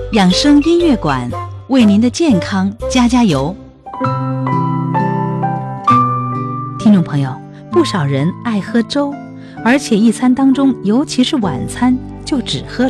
养生音乐馆为您的健康加加油。听众朋友，不少人爱喝粥，而且一餐当中，尤其是晚餐，就只喝